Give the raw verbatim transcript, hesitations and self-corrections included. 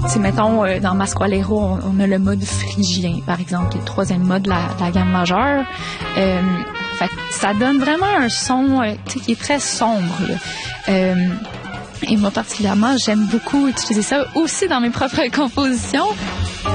sais, mettons, euh, dans Masqualero, on, on a le mode phrygien, par exemple, qui est le troisième mode de la, de la gamme majeure. Euh, fait que ça donne vraiment un son, euh, tu sais, qui est très sombre, là. Euh, et moi, particulièrement, j'aime beaucoup utiliser ça aussi dans mes propres compositions.